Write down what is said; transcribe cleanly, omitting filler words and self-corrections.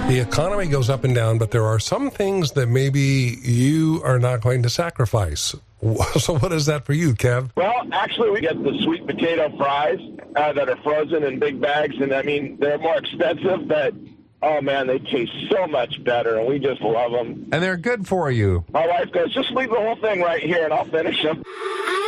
The economy goes up and down, but there are some things that maybe you are not going to sacrifice. So what is that for you, Kev? Well, actually, we get the sweet potato fries that are frozen in big bags, and I mean, they're more expensive, but oh man, they taste so much better, and we just love them. And they're good for you. My wife goes, just leave the whole thing right here, and I'll finish them. I